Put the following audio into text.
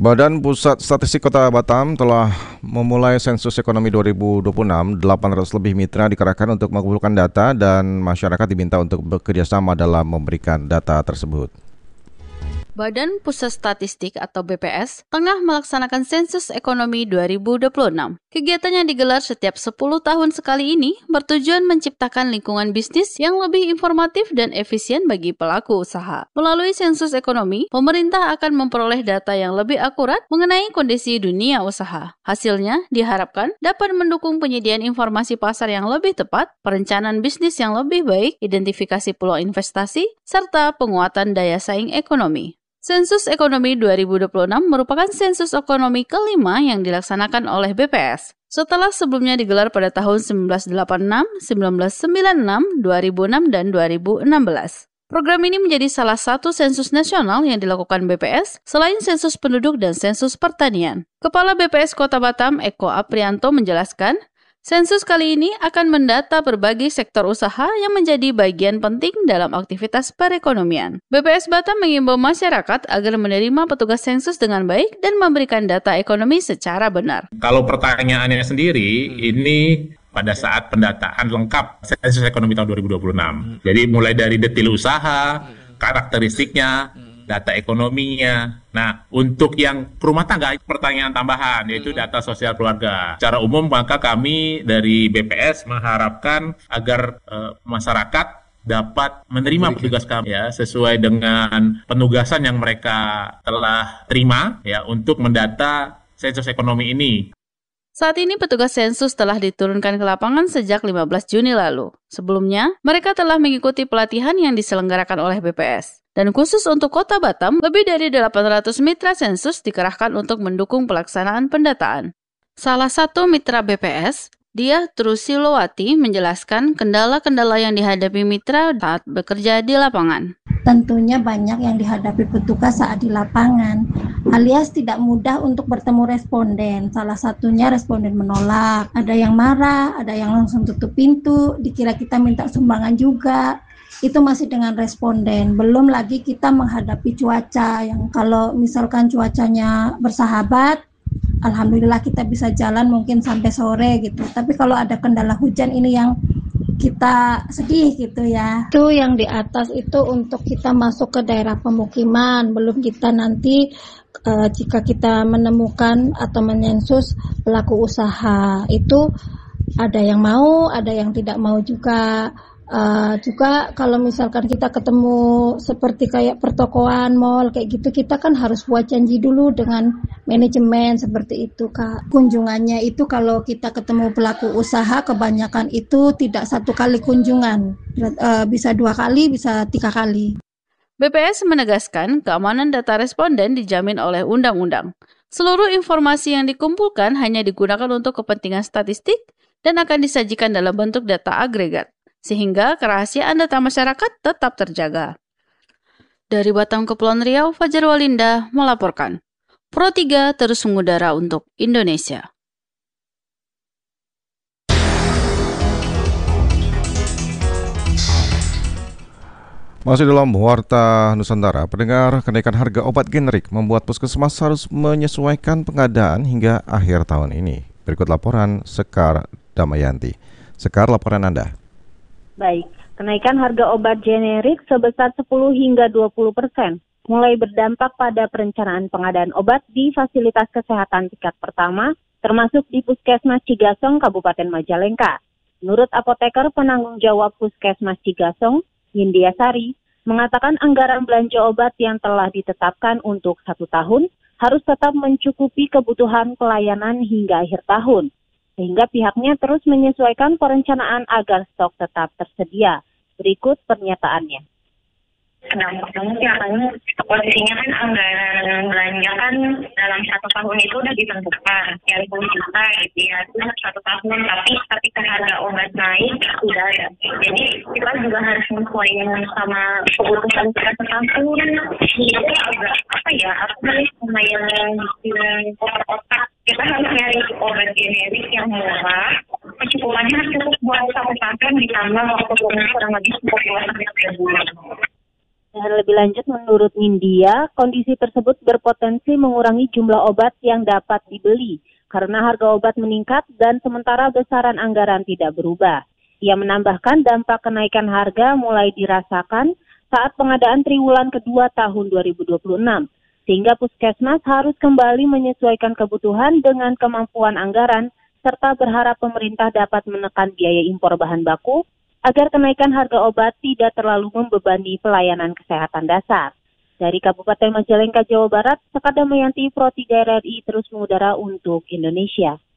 Badan Pusat Statistik Kota Batam telah memulai sensus ekonomi 2026. 800 lebih mitra dikerahkan untuk mengumpulkan data dan masyarakat diminta untuk bekerjasama dalam memberikan data tersebut. Badan Pusat Statistik atau BPS tengah melaksanakan sensus ekonomi 2026. Kegiatan yang digelar setiap 10 tahun sekali ini bertujuan menciptakan lingkungan bisnis yang lebih informatif dan efisien bagi pelaku usaha. Melalui sensus ekonomi, pemerintah akan memperoleh data yang lebih akurat mengenai kondisi dunia usaha. Hasilnya diharapkan dapat mendukung penyediaan informasi pasar yang lebih tepat, perencanaan bisnis yang lebih baik, identifikasi peluang investasi, serta penguatan daya saing ekonomi. Sensus Ekonomi 2026 merupakan sensus ekonomi kelima yang dilaksanakan oleh BPS. Setelah sebelumnya digelar pada tahun 1986, 1996, 2006, dan 2016. Program ini menjadi salah satu sensus nasional yang dilakukan BPS selain sensus penduduk dan sensus pertanian. Kepala BPS Kota Batam, Eko Aprianto, menjelaskan, sensus kali ini akan mendata berbagai sektor usaha yang menjadi bagian penting dalam aktivitas perekonomian. BPS Batam mengimbau masyarakat agar menerima petugas sensus dengan baik dan memberikan data ekonomi secara benar. Kalau pertanyaannya sendiri, ini pada saat pendataan lengkap sensus ekonomi tahun 2026. Jadi mulai dari detail usaha, karakteristiknya, data ekonominya. Nah, untuk yang rumah tangga, pertanyaan tambahan, yaitu data sosial keluarga. Secara umum, maka kami dari BPS mengharapkan agar masyarakat dapat menerima petugas kami ya, sesuai dengan penugasan yang mereka telah terima ya, untuk mendata sensus ekonomi ini. Saat ini petugas sensus telah diturunkan ke lapangan sejak 15 Juni lalu. Sebelumnya, mereka telah mengikuti pelatihan yang diselenggarakan oleh BPS. Dan khusus untuk Kota Batam, lebih dari 800 mitra sensus dikerahkan untuk mendukung pelaksanaan pendataan. Salah satu mitra BPS, Diah Trusilowati, menjelaskan kendala-kendala yang dihadapi mitra saat bekerja di lapangan. Tentunya banyak yang dihadapi petugas saat di lapangan, alias tidak mudah untuk bertemu responden. Salah satunya responden menolak, ada yang marah, ada yang langsung tutup pintu, dikira kita minta sumbangan juga. Itu masih dengan responden. Belum lagi kita menghadapi cuaca, yang kalau misalkan cuacanya bersahabat, alhamdulillah kita bisa jalan mungkin sampai sore gitu. Tapi kalau ada kendala hujan, ini yang kita sedih gitu ya. Itu yang di atas itu untuk kita masuk ke daerah pemukiman. Belum kita nanti jika kita menemukan atau menyensus pelaku usaha, itu ada yang mau, ada yang tidak mau juga. Juga kalau misalkan kita ketemu seperti kayak pertokoan, mall kayak gitu, kita kan harus buat janji dulu dengan manajemen seperti itu, Kak. Kunjungannya itu kalau kita ketemu pelaku usaha kebanyakan itu tidak satu kali kunjungan, bisa 2 kali, bisa 3 kali. BPS menegaskan keamanan data responden dijamin oleh undang-undang. Seluruh informasi yang dikumpulkan hanya digunakan untuk kepentingan statistik dan akan disajikan dalam bentuk data agregat, sehingga kerahasiaan data masyarakat tetap terjaga. Dari Batam Kepulauan Riau, Fajar Walinda melaporkan. Pro 3 terus mengudara untuk Indonesia. Masih dalam Warta Nusantara, pendengar, kenaikan harga obat generik membuat puskesmas harus menyesuaikan pengadaan hingga akhir tahun ini. Berikut laporan Sekar Damayanti. Sekar, laporan Anda. Baik, kenaikan harga obat generik sebesar 10 hingga 20% mulai berdampak pada perencanaan pengadaan obat di fasilitas kesehatan tingkat pertama, termasuk di Puskesmas Cigasong, Kabupaten Majalengka. Menurut apoteker penanggung jawab Puskesmas Cigasong, Yindia Sari, mengatakan anggaran belanja obat yang telah ditetapkan untuk 1 tahun harus tetap mencukupi kebutuhan pelayanan hingga akhir tahun, sehingga pihaknya terus menyesuaikan perencanaan agar stok tetap tersedia. Berikut pernyataannya. Nah, pertama kelihatannya posisinya kan anggaran belanja kan dalam 1 tahun itu udah ditentukan sekian puluh juta gitu ya, itu 1 tahun, tapi ketika harga obat naik sudah ada. Jadi kita juga harus menyesuaikan sama kebutuhan kita setahun. Jadi agak lumayan kotak-kotak. Kita harus nyari obat generik yang murah, kecukupannya cukup buat 1 tahun ditambah waktu kurang lebih 10 sampai 3 bulan. Lebih Lebih lanjut, menurut Nindya, kondisi tersebut berpotensi mengurangi jumlah obat yang dapat dibeli karena harga obat meningkat dan sementara besaran anggaran tidak berubah. Ia menambahkan dampak kenaikan harga mulai dirasakan saat pengadaan triwulan kedua tahun 2026, sehingga Puskesmas harus kembali menyesuaikan kebutuhan dengan kemampuan anggaran, serta berharap pemerintah dapat menekan biaya impor bahan baku agar kenaikan harga obat tidak terlalu membebani pelayanan kesehatan dasar. Dari Kabupaten Majalengka, Jawa Barat, Sekar Damayanti, Pro 3 RRI terus mengudara untuk Indonesia.